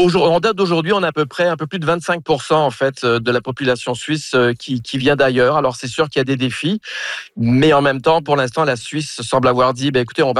En date d'aujourd'hui, on a à peu près un peu plus de 25% en fait de la population suisse qui vient d'ailleurs. Alors c'est sûr qu'il y a des défis, mais en même temps, pour l'instant, la Suisse semble avoir dit, écoutez, on va